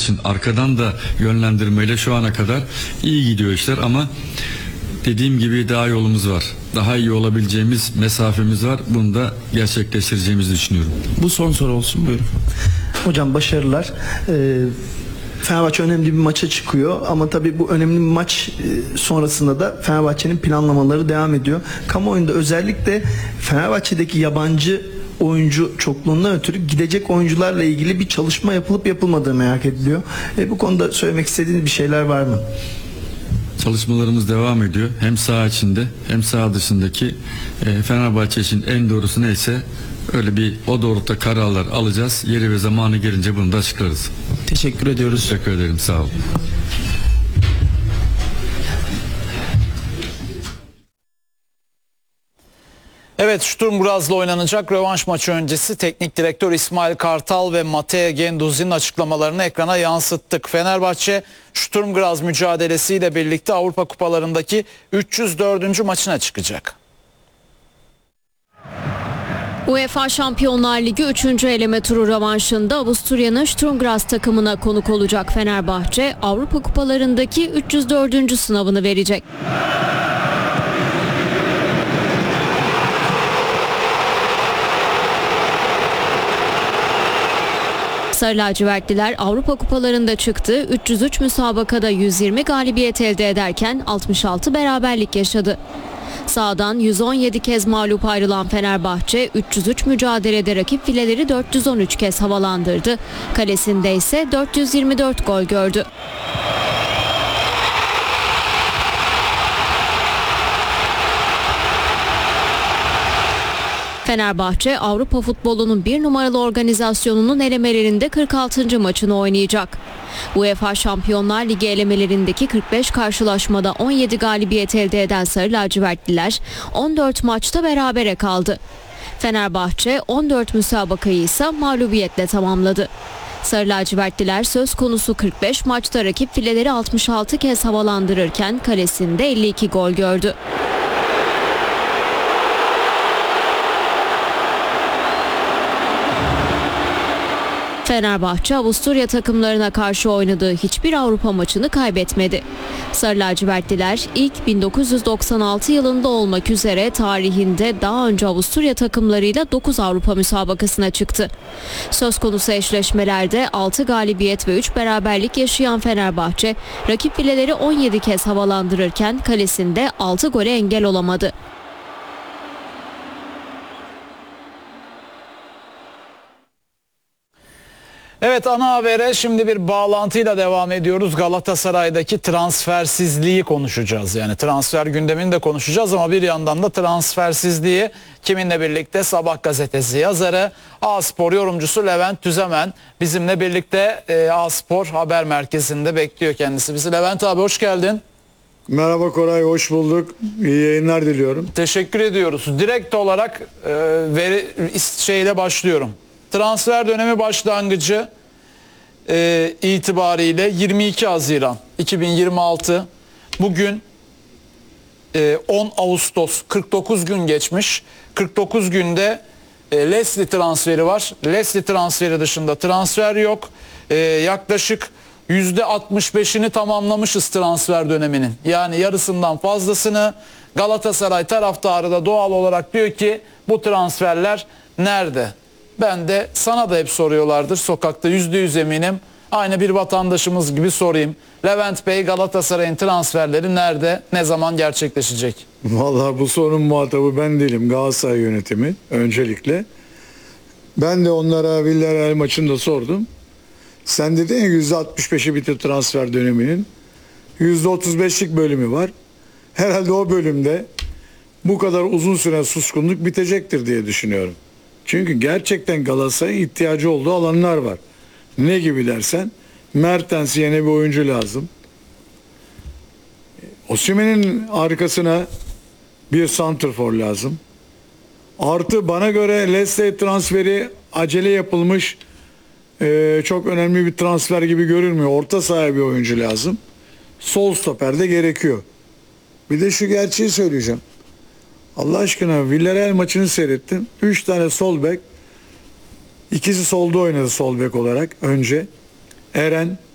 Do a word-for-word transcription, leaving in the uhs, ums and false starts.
için arkadan da yönlendirmeyle şu ana kadar iyi gidiyor işler ama dediğim gibi daha yolumuz var. Daha iyi olabileceğimiz mesafemiz var. Bunu da gerçekleştireceğimizi düşünüyorum. Bu son soru olsun, buyurun. Hocam başarılar. Ee, Fenerbahçe önemli bir maça çıkıyor ama tabii bu önemli bir maç e, sonrasında da Fenerbahçe'nin planlamaları devam ediyor. Kamuoyunda özellikle Fenerbahçe'deki yabancı oyuncu çokluğundan ötürü gidecek oyuncularla ilgili bir çalışma yapılıp yapılmadığı merak ediliyor. E, bu konuda söylemek istediğiniz bir şeyler var mı? Çalışmalarımız devam ediyor. Hem saha içinde hem saha dışındaki e, Fenerbahçe için en doğrusu neyse öyle bir o doğrultuda kararlar alacağız. Yeri ve zamanı gelince bunu da açıklarız. Teşekkür ediyoruz. Teşekkür ederim. Sağ olun. Evet, Sturm Graz'la oynanacak rövanş maçı öncesi teknik direktör İsmail Kartal ve Matteo Guendouzi'nin açıklamalarını ekrana yansıttık. Fenerbahçe Sturm Graz mücadelesiyle birlikte Avrupa Kupalarındaki üç yüz dördüncü maçına çıkacak. UEFA Şampiyonlar Ligi üçüncü eleme turu rövanşında Avusturya'nın Sturm Graz takımına konuk olacak Fenerbahçe, Avrupa Kupalarındaki üç yüz dördüncü sınavını verecek. Sarı lacivertliler Avrupa Kupalarında çıktığı üç yüz üç müsabakada yüz yirmi galibiyet elde ederken altmış altı beraberlik yaşadı. Sahadan yüz on yedi kez mağlup ayrılan Fenerbahçe üç yüz üç mücadelede rakip fileleri dört yüz on üç kez havalandırdı. Kalesinde ise dört yüz yirmi dört gol gördü. Fenerbahçe Avrupa futbolunun bir numaralı organizasyonunun elemelerinde kırk altıncı maçını oynayacak. UEFA Şampiyonlar Ligi elemelerindeki kırk beş karşılaşmada on yedi galibiyet elde eden Sarı lacivertliler on dört maçta berabere kaldı. Fenerbahçe on dört müsabakayı ise mağlubiyetle tamamladı. Sarı lacivertliler söz konusu kırk beş maçta rakip fileleri altmış altı kez havalandırırken kalesinde elli iki gol gördü. Fenerbahçe Avusturya takımlarına karşı oynadığı hiçbir Avrupa maçını kaybetmedi. Sarı lacivertliler ilk bin dokuz yüz doksan altı yılında olmak üzere tarihinde daha önce Avusturya takımlarıyla dokuz Avrupa müsabakasına çıktı. Söz konusu eşleşmelerde altı galibiyet ve üç beraberlik yaşayan Fenerbahçe, rakip fileleri on yedi kez havalandırırken kalesinde altı gole engel olamadı. Evet, ana habere şimdi bir bağlantıyla devam ediyoruz. Galatasaray'daki transfersizliği konuşacağız. Yani transfer gündemini de konuşacağız ama bir yandan da transfersizliği kiminle birlikte? Sabah gazetesi yazarı, A-Spor yorumcusu Levent Tüzemen bizimle birlikte e, A-Spor haber merkezinde bekliyor kendisi bizi. Levent abi hoş geldin. Merhaba Koray, hoş bulduk. İyi yayınlar diliyorum. Teşekkür ediyoruz. Direkt olarak e, veri, şeyle başlıyorum. Transfer dönemi başlangıcı e, itibariyle yirmi iki Haziran iki bin yirmi altı. Bugün e, on Ağustos, kırk dokuz gün geçmiş. kırk dokuz günde e, Leslie transferi var. Leslie transferi dışında transfer yok. E, yaklaşık yüzde altmış beşini tamamlamışız transfer döneminin. Yani yarısından fazlasını. Galatasaray taraftarı da doğal olarak diyor ki bu transferler nerede? Ben de sana da hep soruyorlardır sokakta, yüzde yüz eminim. Aynı bir vatandaşımız gibi sorayım. Levent Bey, Galatasaray'ın transferleri nerede, ne zaman gerçekleşecek? Vallahi bu sorunun muhatabı ben değilim, Galatasaray yönetimi öncelikle. Ben de onlara Villarreal maçında sordum. Sen dedin ya yüzde altmış beşi bitti transfer döneminin. yüzde otuz beşlik bölümü var. Herhalde o bölümde bu kadar uzun süre suskunluk bitecektir diye düşünüyorum. Çünkü gerçekten Galatasaray'a ihtiyacı olduğu alanlar var. Ne gibi dersen, Mertens yeni bir oyuncu lazım. Osimhen'in arkasına bir santrfor lazım. Artı bana göre Leicester transferi acele yapılmış, e, çok önemli bir transfer gibi görünmüyor. Orta sahaya bir oyuncu lazım. Sol stoper de gerekiyor. Bir de şu gerçeği söyleyeceğim. Allah aşkına Villarreal maçını seyrettim. Üç tane sol bek. İkisi solda oynadı sol bek olarak önce. Eren,